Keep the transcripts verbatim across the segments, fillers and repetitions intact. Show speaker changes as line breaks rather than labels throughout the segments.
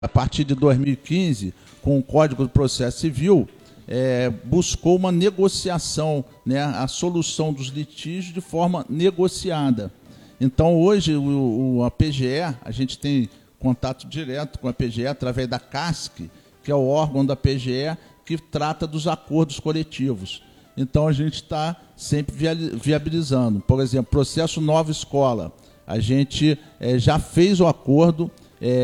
a partir de dois mil e quinze, com o Código de Processo Civil, é, buscou uma negociação, né, a solução dos litígios de forma negociada. Então, hoje, o, o, a P G E, a gente tem contato direto com a P G E através da CASC, que é o órgão da P G E que trata dos acordos coletivos. Então, a gente está sempre viabilizando. Por exemplo, processo Nova Escola. A gente é, já fez o acordo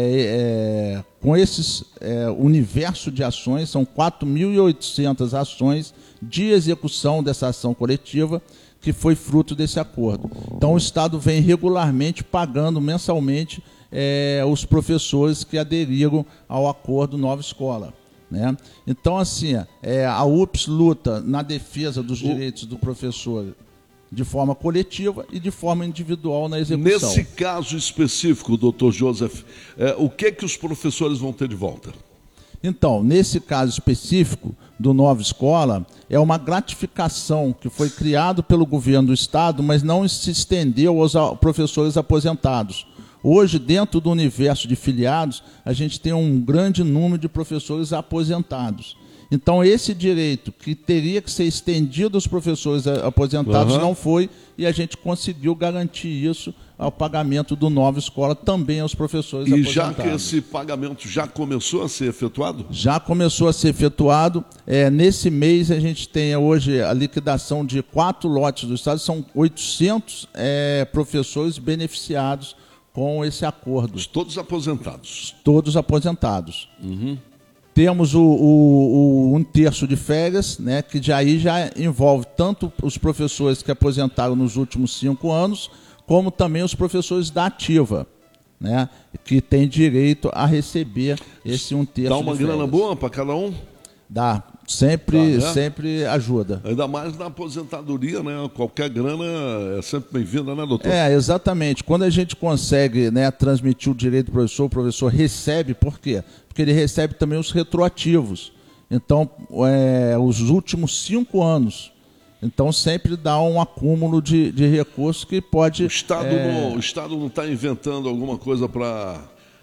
é, é, com esse é, universo de ações, são quatro mil e oitocentas ações de execução dessa ação coletiva, que foi fruto desse acordo. Então, o Estado vem regularmente pagando mensalmente é, os professores que aderiram ao acordo Nova Escola. Né? Então, assim, é, a U P S luta na defesa dos direitos do professor de forma coletiva e de forma individual na execução.
Nesse caso específico, doutor Joseph, é, o que, que os professores vão ter de volta?
Então, nesse caso específico do Nova Escola, é uma gratificação que foi criado pelo governo do Estado, mas não se estendeu aos professores aposentados. Hoje, dentro do universo de filiados, a gente tem um grande número de professores aposentados. Então, esse direito que teria que ser estendido aos professores aposentados uhum. não foi, e a gente conseguiu garantir isso ao pagamento do Nova Escola também aos professores
e
aposentados.
E já que esse pagamento já começou a ser efetuado?
Já começou a ser efetuado. É, nesse mês, a gente tem hoje a liquidação de quatro lotes do Estado, são oitocentos é, professores beneficiados com esse acordo.
Todos aposentados?
Todos aposentados.
Uhum.
Temos o, o, o um terço de férias, né, que já, aí já envolve tanto os professores que aposentaram nos últimos cinco anos, como também os professores da ativa, né, que têm direito a receber esse um terço de férias.
Dá uma grana boa para cada um?
Dá. Sempre,
tá, né?
sempre ajuda.
Ainda mais na aposentadoria, né? Qualquer grana é sempre bem-vinda, né, doutor?
É, exatamente. Quando a gente consegue, né, transmitir o direito do professor, o professor recebe, por quê? Porque ele recebe também os retroativos. Então, é, os últimos cinco anos. Então, sempre dá um acúmulo de, de recursos que pode...
O Estado
é...
não, o Estado não está inventando alguma coisa para...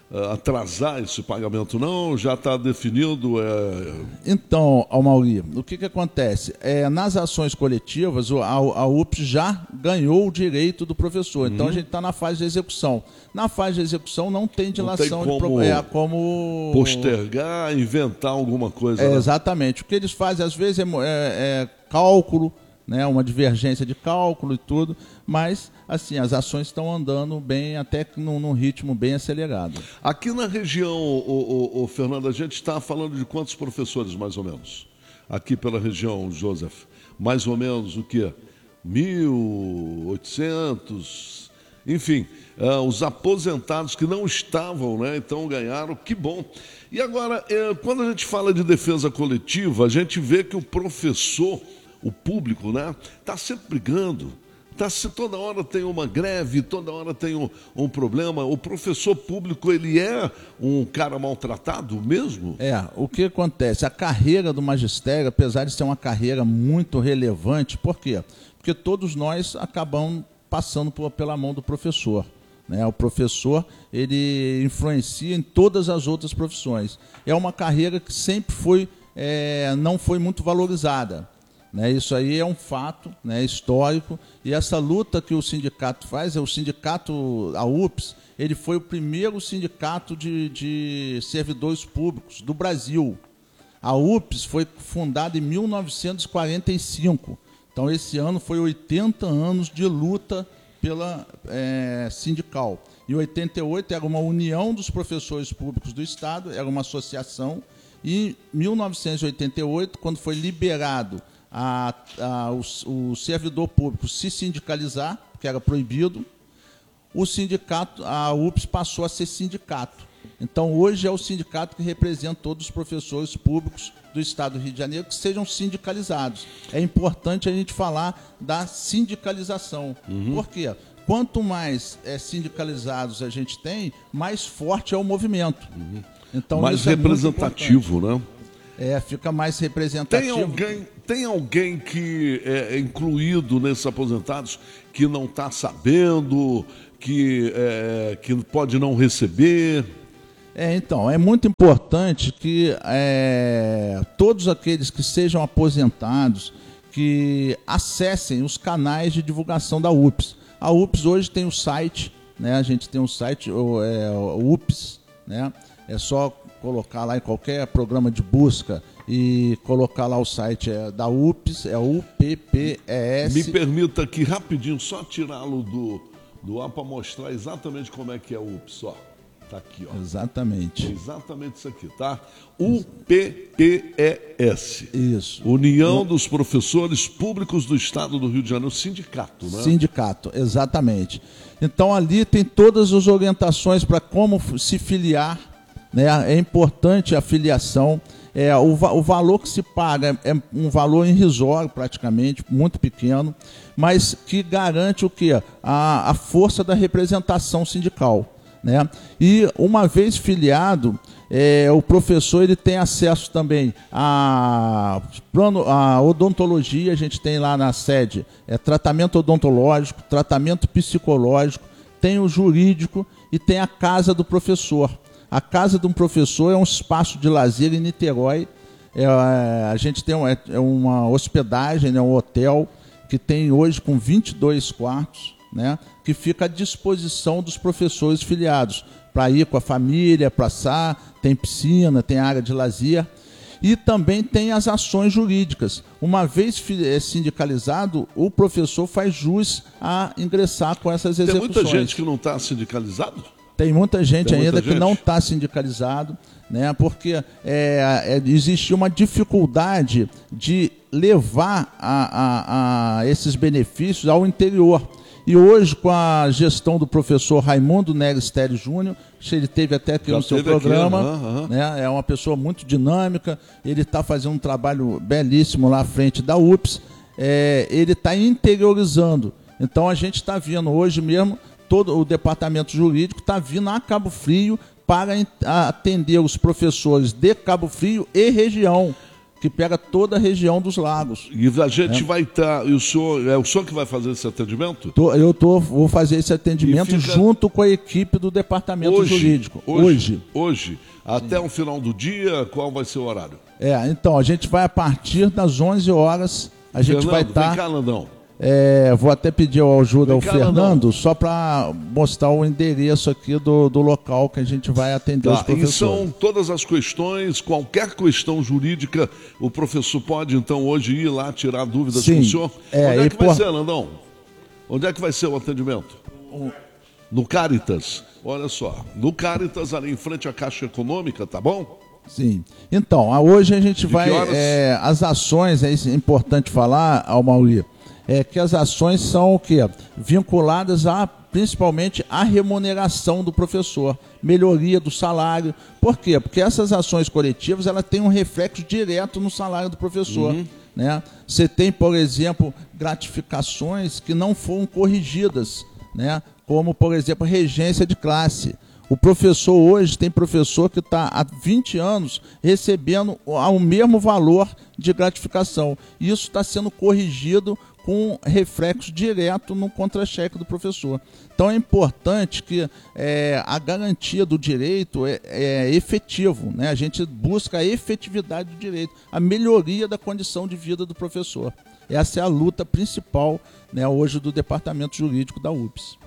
atrasar esse pagamento, não? Já está definido? É...
Então, Almauri, o que, que acontece? É, nas ações coletivas, a, a U P S já ganhou o direito do professor. Então, uhum. a gente está na fase de execução. Na fase de execução, não tem dilação
não tem como,
de... É, como
postergar, inventar alguma coisa.
É,
né?
Exatamente. O que eles fazem, às vezes, é, é, é cálculo, né, uma divergência de cálculo e tudo, mas assim, as ações estão andando bem, até que num, num ritmo bem acelerado.
Aqui na região, o, o, o Fernando, a gente está falando de quantos professores, mais ou menos? Aqui pela região, Joseph, mais ou menos o quê? Mil, oitocentos, enfim, uh, os aposentados que não estavam, né, então ganharam, que bom. E agora, eh, quando a gente fala de defesa coletiva, a gente vê que o professor, o público, né, está sempre brigando. Tá, se toda hora tem uma greve, toda hora tem um, um problema. O professor público, ele é um cara maltratado mesmo?
É, o que acontece? A carreira do magistério, apesar de ser uma carreira muito relevante, por quê? Porque todos nós acabamos passando por, pela mão do professor. Né? O professor, ele influencia em todas as outras profissões. É uma carreira que sempre foi, é, não foi muito valorizada. Né, isso aí é um fato, né, histórico, e essa luta que o sindicato faz, é o sindicato, a U P S, ele foi o primeiro sindicato de, de servidores públicos do Brasil. A U P S foi fundada em mil novecentos e quarenta e cinco, então esse ano foi oitenta anos de luta pela é, sindical. Em oitenta e oito era uma união dos professores públicos do Estado, era uma associação, e em mil novecentos e oitenta e oito, quando foi liberado A, a, o, o servidor público se sindicalizar, que era proibido, o sindicato, a U P S passou a ser sindicato. Então, hoje é o sindicato que representa todos os professores públicos do Estado do Rio de Janeiro que sejam sindicalizados. É importante a gente falar da sindicalização. Uhum. Por quê? Quanto mais é, sindicalizados a gente tem, mais forte é o movimento. Uhum. Então,
mais representativo, né?
É, fica mais representativo.
Tem alguém, tem alguém que é incluído nesses aposentados que não está sabendo, que, é, que pode não receber?
É, então, é muito importante que é, todos aqueles que sejam aposentados, que acessem os canais de divulgação da U P S. A U P S hoje tem o site, né? A gente tem um site, o, é, o U P S, né? É só colocar lá em qualquer programa de busca e colocar lá o site é, da U P S, é U P P E S.
Me permita aqui rapidinho só tirá-lo do, do ar para mostrar exatamente como é que é o U P S, ó. Tá aqui, ó.
Exatamente.
É exatamente isso aqui, tá? U P P E S.
Isso.
União dos Professores Públicos do Estado do Rio de Janeiro, sindicato, né?
Sindicato, exatamente. Então ali tem todas as orientações para como se filiar, né? É importante a filiação. É, o, o valor que se paga é um valor irrisório praticamente, muito pequeno, mas que garante o quê? A, a força da representação sindical. Né? E uma vez filiado, é, o professor ele tem acesso também a, plano, a odontologia, a gente tem lá na sede é, tratamento odontológico, tratamento psicológico, tem o jurídico e tem a casa do professor. A casa de um professor é um espaço de lazer em Niterói. É, a gente tem um, é, uma hospedagem, né, um hotel que tem hoje com vinte e dois quartos, né, que fica à disposição dos professores filiados, para ir com a família, passar, tem piscina, tem área de lazer, e também tem as ações jurídicas. Uma vez sindicalizado, o professor faz jus a ingressar com essas execuções.
Tem muita gente que não está sindicalizado?
Tem muita gente
tem
ainda
muita
que
gente?
não está sindicalizado, né, porque é, é, existe uma dificuldade de levar a, a, a esses benefícios ao interior. E hoje, com a gestão do professor Raimundo Neres Teres Júnior, ele teve até aqui
Já
no seu
teve
programa,
aqui, uhum, uhum.
Né, é uma pessoa muito dinâmica, ele está fazendo um trabalho belíssimo lá à frente da U P S, é, ele está interiorizando. Então a gente está vendo hoje mesmo, todo o departamento jurídico está vindo a Cabo Frio para atender os professores de Cabo Frio e região, que pega toda a região dos lagos.
E a gente
é.
vai estar... Tá, e o senhor, é o senhor que vai fazer esse atendimento?
Tô, eu tô, vou fazer esse atendimento fica... junto com a equipe do departamento
hoje,
jurídico.
Hoje?
Hoje.
Hoje. Até o final do dia, qual vai ser o horário?
É, então, a gente vai a partir das onze horas, a gente
Fernando,
vai estar...
Vem cá, Landão.
É, vou até pedir ajuda
Vem
ao
cá,
Fernando,
Landão.
só para mostrar o endereço aqui do, do local que a gente vai atender
tá,
os professores.
E são todas as questões, qualquer questão jurídica, o professor pode, então, hoje ir lá tirar dúvidas
Sim,
com o senhor?
É,
Onde é que
por...
vai ser, Landão? Onde é que vai ser o atendimento? No Caritas. Olha só, no Caritas, ali em frente à Caixa Econômica, tá bom?
Sim. Então, hoje a gente
De
vai... É, as ações, é importante falar, Almauri, é que as ações são o quê? Vinculadas a, principalmente à remuneração do professor, melhoria do salário. Por quê? Porque essas ações coletivas elas têm um reflexo direto no salário do professor.
Uhum.
Né? Você tem, por exemplo, gratificações que não foram corrigidas, né? Como, por exemplo, regência de classe. O professor hoje, tem professor que está há vinte anos recebendo o mesmo valor de gratificação. E isso está sendo corrigido com reflexo direto no contra-cheque do professor. Então é importante que é, a garantia do direito é, é efetivo, né? A gente busca a efetividade do direito, a melhoria da condição de vida do professor. Essa é a luta principal, né, hoje do Departamento Jurídico da U P S.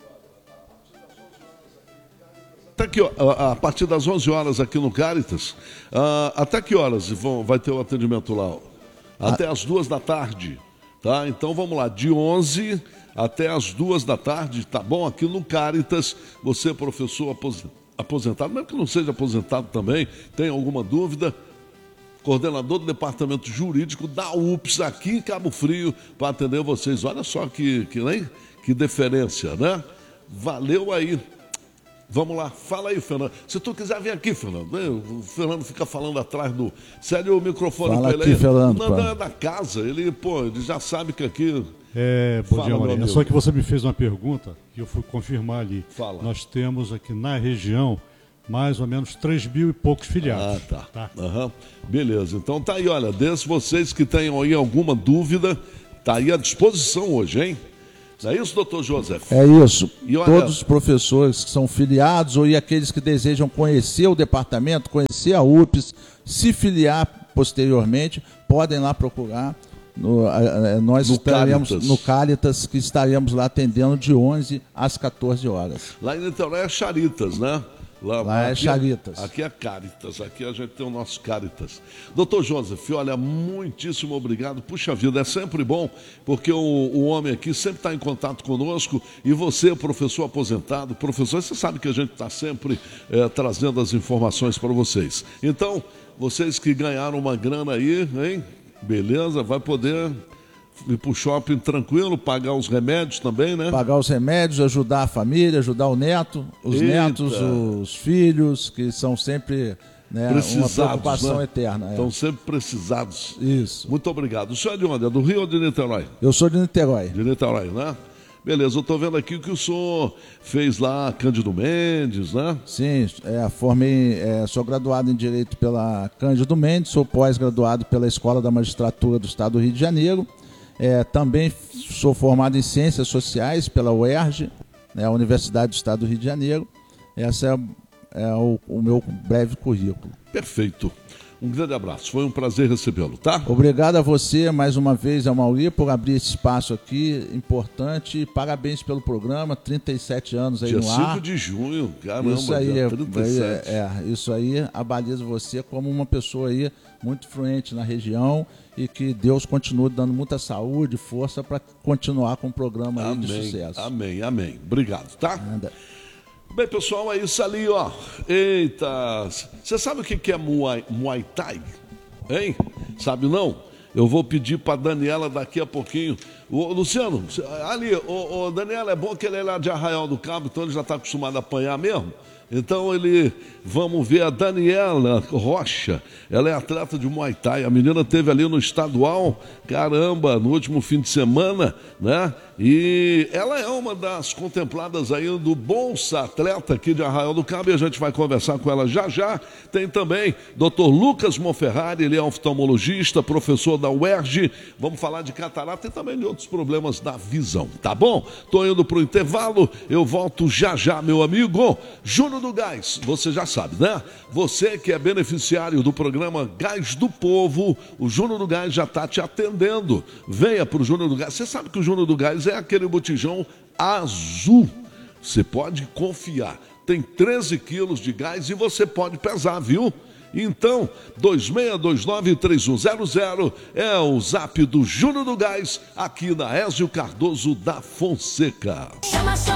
Até que, a partir das onze horas aqui no Caritas, uh, até que horas vão, vai ter o atendimento lá? Até a... as duas da tarde. Tá? Então vamos lá, de onze até as duas da tarde, tá bom? Aqui no Caritas, você, professor aposentado, mesmo que não seja aposentado também, tem alguma dúvida, coordenador do Departamento Jurídico da U P S aqui em Cabo Frio para atender vocês. Olha só que, que, né? que deferência, né? Valeu aí. Vamos lá, fala aí, Fernando. Se tu quiser vir aqui, Fernando. O Fernando fica falando atrás do... Sério, o microfone
fala
para ele
aqui,
aí.
Fernando,
não, não é da casa. Ele, pô, ele já sabe que aqui...
É, bom
fala,
dia, Maria. É só que você me fez uma pergunta que eu fui confirmar ali.
Fala.
Nós temos aqui na região mais ou menos três mil e poucos filiados.
Ah, tá.
tá.
Uhum. Beleza. Então tá aí, olha, desde vocês que tenham aí alguma dúvida, tá aí à disposição hoje, hein? Não é isso, doutor Joseph?
É isso.
E olha...
Todos os professores que são filiados ou e aqueles que desejam conhecer o departamento, conhecer a U P S, se filiar posteriormente, podem lá procurar. No, a, a, nós
no
estaremos
Cáritas.
no Cáritas, que estaremos lá atendendo de onze às quatorze horas.
Lá em Niterói é Charitas, né?
Lá, lá é
aqui,
Charitas.
Aqui é Cáritas, aqui a gente tem o nosso Cáritas. Doutor Joseph, olha, muitíssimo obrigado. Puxa vida, é sempre bom, porque o, o homem aqui sempre está em contato conosco e você, professor aposentado, professor, você sabe que a gente está sempre é, trazendo as informações para vocês. Então, vocês que ganharam uma grana aí, hein? Beleza, vai poder ir para o shopping tranquilo, pagar os remédios também, né?
Pagar os remédios, ajudar a família, ajudar o neto, os
Eita.
netos, os filhos, que são sempre, né, uma preocupação, né? Eterna.
Estão
é.
sempre precisados.
Isso.
Muito obrigado. O senhor é de onde? É do Rio ou de Niterói?
Eu sou de Niterói.
De Niterói, né? Beleza, eu estou vendo aqui o que o senhor fez lá, Cândido Mendes, né?
Sim, é, formei, é, sou graduado em Direito pela Cândido Mendes, sou pós-graduado pela Escola da Magistratura do Estado do Rio de Janeiro, é, também sou formado em Ciências Sociais pela U E R J, né, a Universidade do Estado do Rio de Janeiro. Esse é, é o, o meu breve currículo.
Perfeito. Um grande abraço, foi um prazer recebê-lo, tá?
Obrigado a você, mais uma vez, Amauri, por abrir esse espaço aqui, importante. Parabéns pelo programa, trinta e sete anos aí
Dia
no ar.
cinco de junho, caramba,
isso aí,
dia
é,
trinta e sete.
É, é, isso aí abaliza você como uma pessoa aí muito influente na região e que Deus continue dando muita saúde, força para continuar com o programa aí
amém,
de sucesso.
Amém, amém. Obrigado, tá?
Nada.
Bem, pessoal, é isso ali, ó. Eita, você sabe o que é Muay, Muay Thai? Hein? Sabe não? Eu vou pedir para Daniela daqui a pouquinho. Ô, Luciano, ali, ô, ô, Daniela, é bom que ele é lá de Arraial do Cabo, então ele já está acostumado a apanhar mesmo. Então ele, vamos ver a Daniela Rocha, ela é atleta de Muay Thai, a menina teve ali no estadual, caramba, no último fim de semana, né? E ela é uma das contempladas aí do Bolsa Atleta aqui de Arraial do Cabo e a gente vai conversar com ela já já. Tem também doutor Lucas Monferrari, ele é oftalmologista, professor da U E R J, vamos falar de catarata e também de outros problemas da visão, tá bom? Tô indo pro intervalo, eu volto já já, meu amigo. Júnior do Gás, você já sabe, né? Você que é beneficiário do programa Gás do Povo, o Júnior do Gás já está te atendendo. Venha pro Júnior do Gás. Você sabe que o Júnior do Gás é aquele botijão azul. Você pode confiar. Tem treze quilos de gás e você pode pesar, viu? Então, dois seis dois nove, três um zero zero é o zap do Júnior do Gás, aqui na Ézio Cardoso da Fonseca.